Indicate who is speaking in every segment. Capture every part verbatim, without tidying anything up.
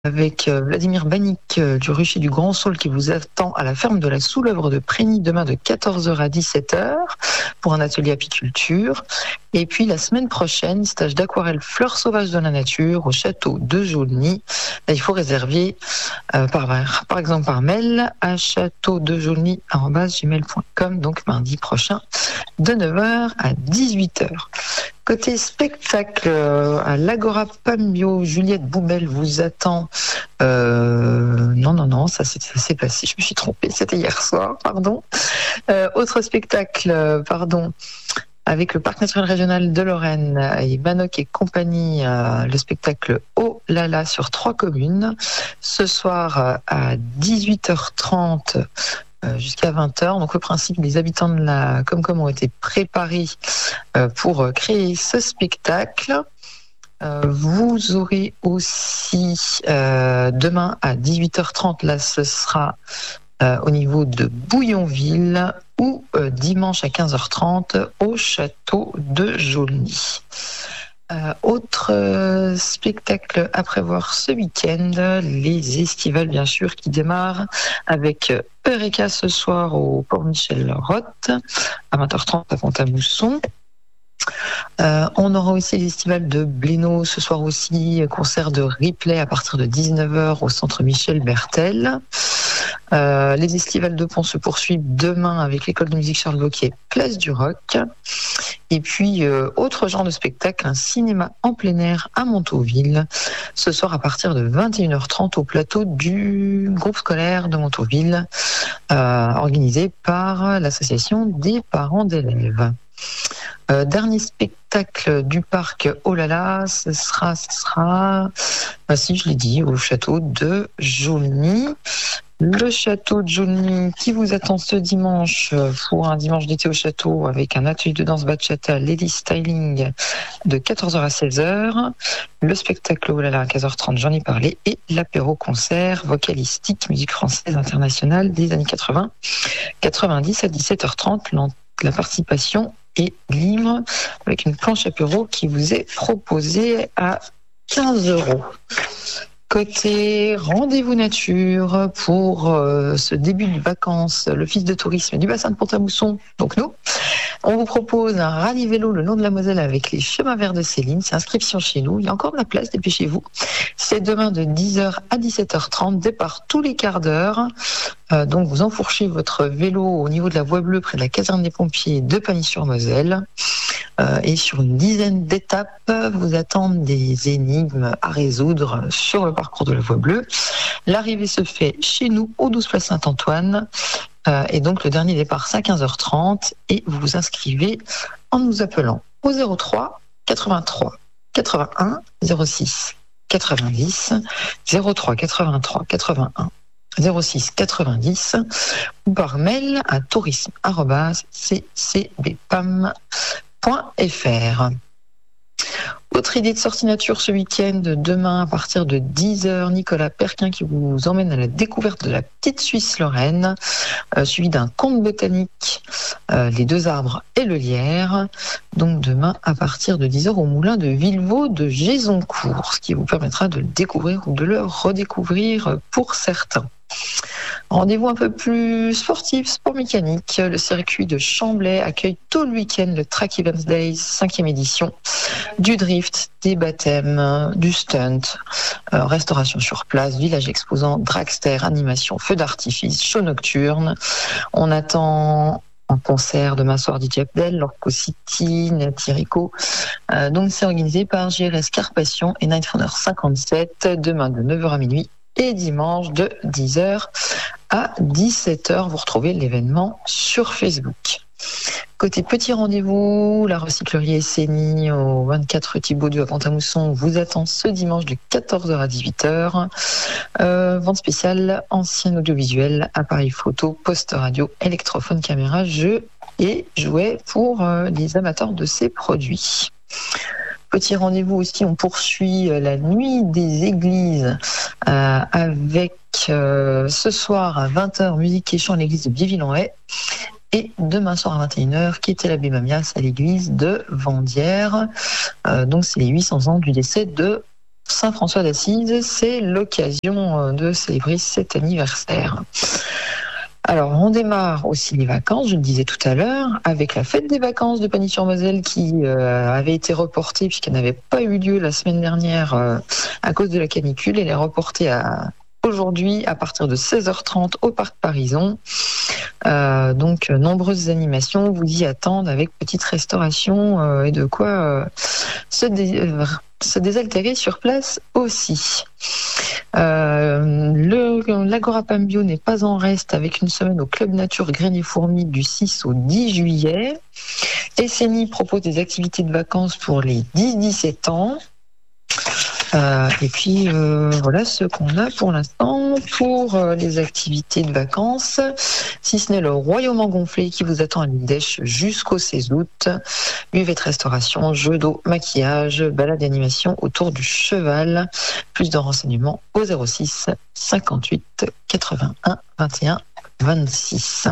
Speaker 1: avec Vladimir Banik du Rucher du Grand Saule qui vous attend à la ferme de la Sous-Lœuvre de Prégny demain de quatorze heures à dix-sept heures pour un atelier apiculture. Et puis la semaine prochaine, stage d'aquarelle fleurs sauvages de la nature au château de Jaulny. Là, il faut réserver euh, par, par exemple par mail à château de jaulny arobase gmail point com, donc mardi prochain de neuf heures à dix-huit heures. Côté spectacle, à l'Agora Pambio, Juliette Boubel vous attend. Euh, non, non, non, ça, ça s'est passé, je me suis trompée, c'était hier soir, pardon. Euh, autre spectacle, pardon, avec le Parc naturel régional de Lorraine et Manoc et compagnie, euh, le spectacle Oh là là sur trois communes. Ce soir à dix-huit heures trente, jusqu'à vingt heures. Donc le principe, les habitants de la Comcom ont été préparés pour créer ce spectacle. Vous aurez aussi euh, demain à dix-huit heures trente, là ce sera euh, au niveau de Bouillonville, ou euh, dimanche à quinze heures trente au château de Jaulny. Euh, autre euh, spectacle à prévoir ce week-end, les estivales bien sûr qui démarrent avec Eureka ce soir au Port Michel Roth à vingt heures trente à Pont-à-Mousson. Euh, on aura aussi les festivals de Blénaud ce soir aussi, concert de Ripley à partir de dix-neuf heures au centre Michel Bertel. Euh, les estivales de Pont se poursuivent demain avec l'école de musique Charles Wauquiez, place du Roc. Et puis, euh, autre genre de spectacle, un cinéma en plein air à Montauville, ce soir à partir de vingt et une heures trente au plateau du groupe scolaire de Montauville, euh, organisé par l'association des parents d'élèves. Euh, dernier spectacle du parc Oh là là, ce sera, ce sera, bah si je l'ai dit, au château de Jaulny. Le château de Jaulny qui vous attend ce dimanche pour un dimanche d'été au château avec un atelier de danse bachata Lady Styling de quatorze heures à seize heures. Le spectacle Oh là là à quinze heures trente, j'en ai parlé, et l'apéro concert vocalistique musique française internationale des années quatre-vingts quatre-vingt-dix à dix-sept heures trente. La participation est libre avec une planche apéro qui vous est proposée à quinze euros. Côté rendez-vous nature pour euh, ce début de vacances, l'Office de tourisme du bassin de Pont-à-Mousson, donc nous, on vous propose un rallye vélo le long de la Moselle avec les chemins verts de Céline. C'est inscription chez nous. Il y a encore de la place, dépêchez-vous. C'est demain de dix heures à dix-sept heures trente, départ tous les quarts d'heure. Euh, donc vous enfourchez votre vélo au niveau de la voie bleue près de la caserne des pompiers de Pagny-sur-Moselle. Euh, et sur une dizaine d'étapes, vous attendent des énigmes à résoudre sur le parcours de la voie bleue. L'arrivée se fait chez nous, au douze place Saint-Antoine. Euh, et donc le dernier départ, c'est à quinze heures trente. Et vous vous inscrivez en nous appelant au zéro trois quatre-vingt-trois quatre-vingt-un zéro six quatre-vingt-dix, zéro trois quatre-vingt-trois quatre-vingt-un zéro six quatre-vingt-dix, ou par mail à tourisme arobase c c b p a m point f r. Autre idée de sortie nature ce week-end, demain à partir de dix heures, Nicolas Perquin qui vous emmène à la découverte de la petite Suisse Lorraine, euh, suivi d'un conte botanique, euh, les deux arbres et le lierre. Donc demain à partir de dix heures au moulin de Villevaux de Gézoncourt, ce qui vous permettra de le découvrir ou de le redécouvrir pour certains. Rendez-vous un peu plus sportif, sport mécanique. Le circuit de Chamblay accueille tout le week-end le Track Events Days, cinquième édition. Du drift, des baptêmes, du stunt, euh, restauration sur place, village exposant, dragster, animation, feu d'artifice, show nocturne. On attend en concert demain soir D J Abdel, Lorco City, Nati Rico. Euh, donc c'est organisé par G R S Carpation et Night Runner cinquante-sept, demain de neuf heures à minuit. Et dimanche de dix heures à dix-sept heures, vous retrouvez l'événement sur Facebook. Côté petit rendez-vous, la recyclerie Esseni au vingt-quatre rue Thibaudieu à Pont-à-Mousson vous attend ce dimanche de quatorze heures à dix-huit heures. Euh, vente spéciale, ancien audiovisuel, appareil photo, poste radio, électrophone, caméra, jeux et jouets pour euh, les amateurs de ces produits. Petit rendez-vous aussi, on poursuit la nuit des églises euh, avec euh, ce soir à vingt heures musique et chant à l'église de Biéville-en-Haye et demain soir à vingt et une heures qui était l'abbé Mamias à l'église de Vendières. Euh, donc c'est les huit cents ans du décès de Saint-François d'Assise, c'est l'occasion de célébrer cet anniversaire. Alors, on démarre aussi les vacances, je le disais tout à l'heure, avec la fête des vacances de Pagny-sur-Moselle qui euh, avait été reportée puisqu'elle n'avait pas eu lieu la semaine dernière euh, à cause de la canicule. Elle est reportée à aujourd'hui à partir de seize heures trente au Parc Parison. Euh, donc, euh, nombreuses animations vous y attendent avec petite restauration euh, et de quoi euh, se, dé- euh, se désaltérer sur place aussi. Euh, le, l'Agora Pambio n'est pas en reste avec une semaine au Club Nature Graines et Fourmis du six au dix juillet. S N I propose des activités de vacances pour les dix dix-sept ans. Euh, et puis euh, voilà ce qu'on a pour l'instant pour euh, les activités de vacances, si ce n'est le Royaume en gonflé qui vous attend à l'île d'Esch jusqu'au seize août. Buvette restauration, jeux d'eau, maquillage, balade d'animation autour du cheval. Plus de renseignements au zéro six cinquante-huit quatre-vingt-un vingt et un vingt-six.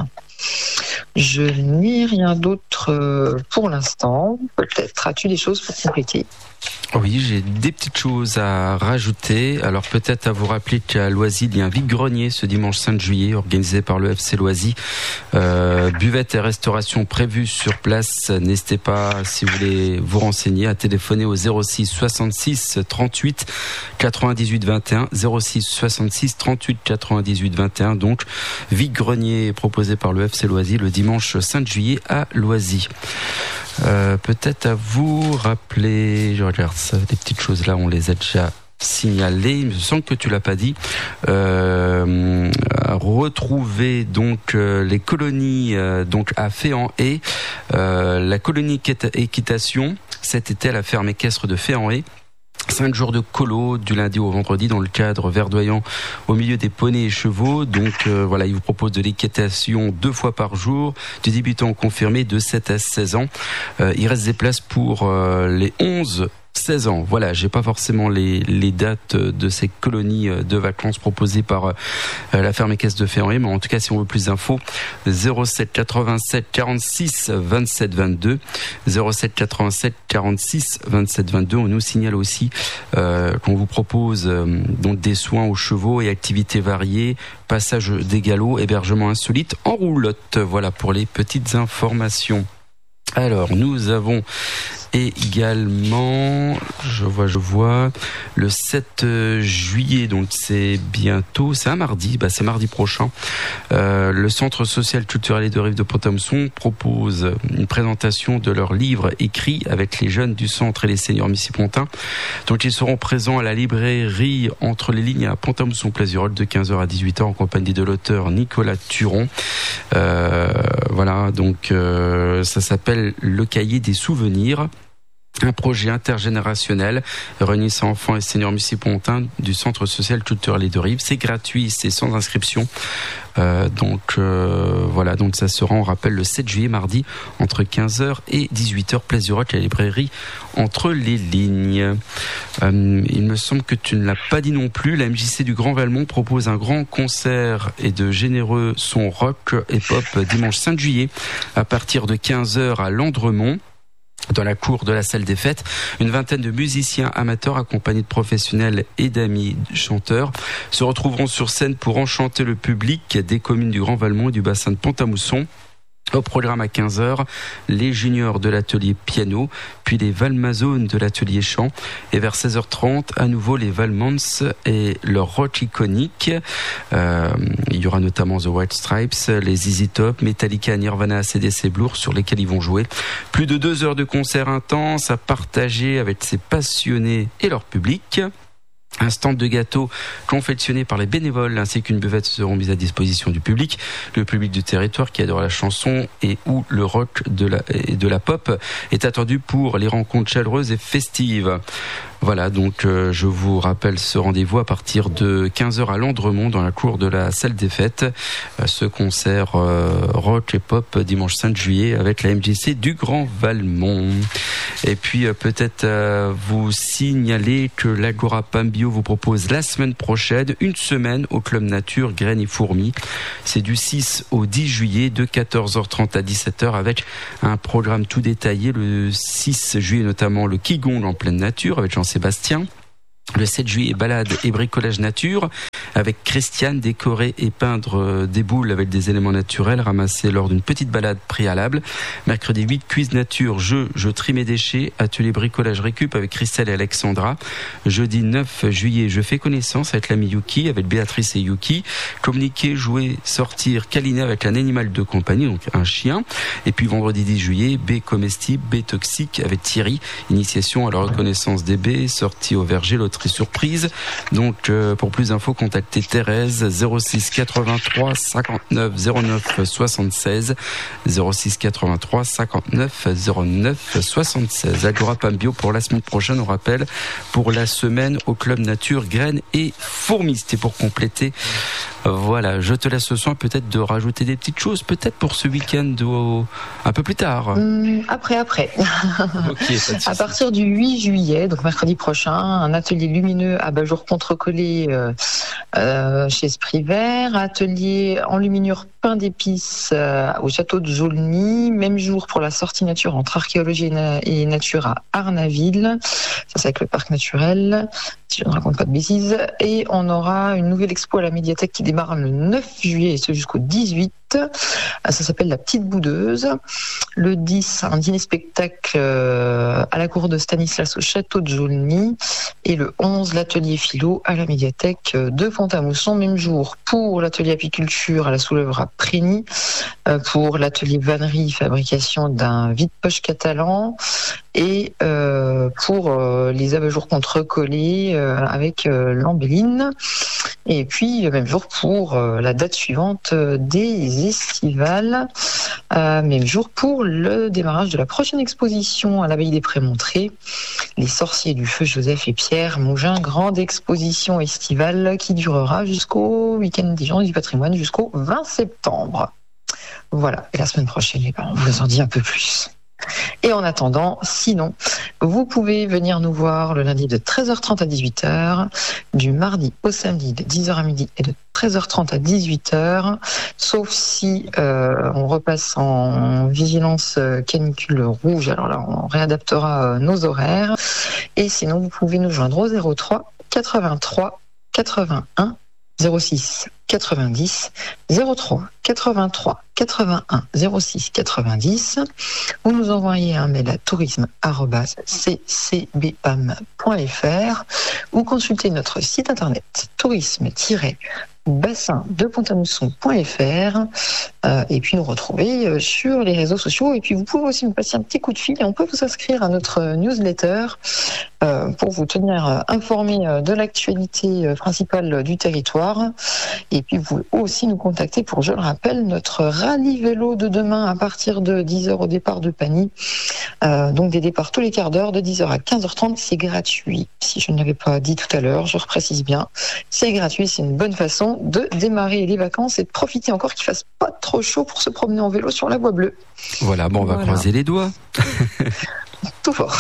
Speaker 1: Je n'ai rien d'autre pour l'instant. Peut-être as-tu des choses pour compléter ?
Speaker 2: Oui, j'ai des petites choses à rajouter. Alors peut-être à vous rappeler qu'à Loisy, il y a un vide-grenier ce dimanche cinq juillet organisé par le F C Loisy. Euh, buvette et restauration prévues sur place. N'hésitez pas, si vous voulez vous renseigner, à téléphoner au zéro six soixante-six trente-huit quatre-vingt-dix-huit vingt et un. zéro six soixante-six trente-huit quatre-vingt-dix-huit vingt et un. Donc, vide-grenier proposé par le F C Loisy le dimanche cinq juillet à Loisy. Euh, peut-être à vous rappeler, je regarde ça, des petites choses là, on les a déjà signalées. Il me semble que tu l'as pas dit. Euh, retrouver donc euh, les colonies euh, donc à Féan-Haye, euh, la colonie équitation cet été à la ferme équestre de Féan-Haye. Cinq jours de colo du lundi au vendredi dans le cadre verdoyant au milieu des poneys et chevaux. Donc euh, voilà, il vous propose de l'équitation deux fois par jour, du débutant confirmé de sept à seize ans. Euh, il reste des places pour euh, les onze seize ans. Voilà, j'ai pas forcément les, les dates de ces colonies de vacances proposées par euh, la ferme équestre de Féan-Haye, mais en tout cas, si on veut plus d'infos, zéro sept quatre-vingt-sept quarante-six vingt-sept vingt-deux, zéro sept quatre-vingt-sept quarante-six vingt-sept vingt-deux. On nous signale aussi euh, qu'on vous propose euh, donc des soins aux chevaux et activités variées, passage des galops, hébergement insolite en roulotte. Voilà pour les petites informations. Alors, nous avons également, je vois, je vois, le sept juillet, donc c'est bientôt, c'est un mardi, bah c'est mardi prochain. Euh, le Centre social, culturel et de Rive de Pont-à-Mousson propose une présentation de leurs livres écrits avec les jeunes du centre et les seniors Missy-Pontin. Donc ils seront présents à la librairie Entre les lignes à Pont-à-Mousson-Plaisirolles de quinze heures à dix-huit heures en compagnie de l'auteur Nicolas Turon. Euh, voilà, donc euh, ça s'appelle Le Cahier des souvenirs. Un projet intergénérationnel réunissant enfants et seniors Missy-Pontin du Centre social culturel et de Rive. C'est gratuit, c'est sans inscription. Euh, donc euh, voilà, donc ça sera, on rappelle, le sept juillet, mardi, entre quinze heures et dix-huit heures, place du Roc, la librairie Entre les lignes. Euh, il me semble que tu ne l'as pas dit non plus. La M J C du Grand Valmont propose un grand concert et de généreux sons rock et pop dimanche cinq juillet à partir de quinze heures à Landremont. Dans la cour de la salle des fêtes, une vingtaine de musiciens amateurs accompagnés de professionnels et d'amis chanteurs se retrouveront sur scène pour enchanter le public des communes du Grand Valmont et du bassin de Pont-à-Mousson. Au programme à quinze heures, les juniors de l'atelier piano, puis les Valmazones de l'atelier chant. Et vers seize heures trente, à nouveau les Valmans et leur rock iconique. Euh, il y aura notamment The White Stripes, les Z Z Top, Metallica, Nirvana, A C D C, Blur, sur lesquels ils vont jouer. Plus de deux heures de concert intense à partager avec ses passionnés et leur public. Un stand de gâteaux confectionné par les bénévoles ainsi qu'une buvette seront mises à disposition du public. Le public du territoire qui adore la chanson et ou le rock de la, et de la pop est attendu pour les rencontres chaleureuses et festives. Voilà, donc euh, je vous rappelle ce rendez-vous à partir de quinze heures à Landremont dans la cour de la salle des fêtes. Euh, ce concert euh, rock et pop dimanche cinq juillet avec la M J C du Grand Valmont. Et puis euh, peut-être euh, vous signaler que l'Agora Pambio vous propose la semaine prochaine une semaine au Club Nature Graines et Fourmis. C'est du six au dix juillet de quatorze heures trente à dix-sept heures avec un programme tout détaillé. Le six juillet notamment le Qigong en pleine nature avec Jean Sébastien. Le sept juillet, balade et bricolage nature avec Christiane, décorer et peindre des boules avec des éléments naturels ramassés lors d'une petite balade préalable. Mercredi huit, cuise nature, jeu, je trie mes déchets, atelier bricolage récup avec Christelle et Alexandra. Jeudi neuf juillet, je fais connaissance avec l'ami Yuki, avec Béatrice et Yuki. Communiquer, jouer, sortir, câliner avec un animal de compagnie, donc un chien. Et puis vendredi dix juillet, baies comestibles, baies toxiques avec Thierry. Initiation à la reconnaissance des baies, sortie au verger, loterie surprise. Donc euh, pour plus d'infos, contactez Thérèse zéro six quatre-vingt-trois cinquante-neuf zéro neuf soixante-seize zéro six quatre-vingt-trois cinquante-neuf zéro neuf soixante-seize. Agora Pambio pour la semaine prochaine, on rappelle, pour la semaine au Club Nature Graines et Fourmis. C'était pour compléter. Voilà, je te laisse ce soin peut-être de rajouter des petites choses, peut-être pour ce week-end au... un peu plus tard.
Speaker 1: Mmh, après, après. Okay, à partir du huit juillet, donc mercredi prochain, un atelier lumineux à bas-jour contre-collé euh, euh, chez Esprit Vert, atelier enluminure pain d'épices euh, au château de Jaulny, même jour pour la sortie nature entre archéologie et, na- et nature à Arnaville, ça c'est avec le parc naturel, si je ne raconte pas de bêtises, et on aura une nouvelle expo à la médiathèque qui démarre le neuf juillet et ce jusqu'au dix-huit. Ça s'appelle La Petite Boudeuse. Le dix, un dîner-spectacle à la cour de Stanislas au château de Jaulny. Et le onze, l'atelier philo à la médiathèque de Pont-à-Mousson. Même jour pour l'atelier apiculture à la Soulèvre à Prégny. Pour l'atelier vannerie, fabrication d'un vide-poche catalan. Et euh, pour euh, les abat-jours contre-collés euh, avec euh, l'embelline. Et puis, le même jour pour euh, la date suivante euh, des estivales. Euh, même jour pour le démarrage de la prochaine exposition à l'abbaye des Prémontrés. Les sorciers du feu Joseph et Pierre Mougin, grande exposition estivale qui durera jusqu'au week-end des gens du patrimoine, jusqu'au vingt septembre. Voilà, et la semaine prochaine, les parents, on vous en dit un peu plus. Et en attendant, sinon, vous pouvez venir nous voir le lundi de treize heures trente à dix-huit heures, du mardi au samedi de dix heures à midi et de treize heures trente à dix-huit heures, sauf si euh, on repasse en vigilance canicule rouge, alors là on réadaptera euh, nos horaires. Et sinon, vous pouvez nous joindre au zéro trois quatre-vingt-trois quatre-vingt-un zéro six quatre-vingt-dix zéro trois quatre-vingt-trois quatre-vingt-un zéro six quatre-vingt-dix ou nous envoyer un mail à tourisme arobase c c b p a m point f r ou consulter notre site internet tourisme tiret bassin de Pont-à-Mousson point f r euh, et puis nous retrouver euh, sur les réseaux sociaux. Et puis vous pouvez aussi me passer un petit coup de fil et on peut vous inscrire à notre newsletter euh, pour vous tenir euh, informé euh, de l'actualité euh, principale du territoire. Et puis vous pouvez aussi nous contacter pour, je le rappelle, notre rallye vélo de demain à partir de dix heures au départ de Pagny. Euh, donc des départs tous les quarts d'heure de dix heures à quinze heures trente, c'est gratuit. Si je ne l'avais pas dit tout à l'heure, je reprécise bien, c'est gratuit, c'est une bonne façon de démarrer les vacances et de profiter encore qu'il fasse pas trop chaud pour se promener en vélo sur la voie bleue.
Speaker 2: Voilà, bon, on va voilà. croiser les doigts.
Speaker 1: Tout fort.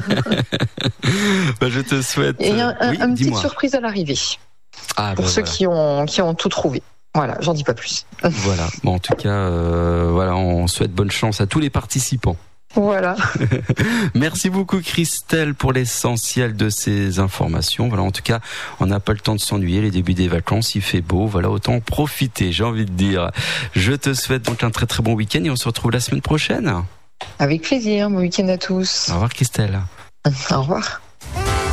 Speaker 2: Bah, je te souhaite.
Speaker 1: Et il y a un, oui, une petite surprise à l'arrivée. Ah, pour bah, ceux voilà. qui ont qui ont tout trouvé. Voilà, j'en dis pas plus.
Speaker 2: Voilà. Bon, en tout cas, euh, voilà, on souhaite bonne chance à tous les participants.
Speaker 1: Voilà.
Speaker 2: Merci beaucoup Christelle pour l'essentiel de ces informations. Voilà, en tout cas, on n'a pas le temps de s'ennuyer, les débuts des vacances, il fait beau, voilà, autant en profiter, j'ai envie de dire. Je te souhaite donc un très très bon week-end et on se retrouve la semaine prochaine.
Speaker 1: Avec plaisir, bon week-end à tous.
Speaker 2: Au revoir Christelle.
Speaker 1: Au revoir.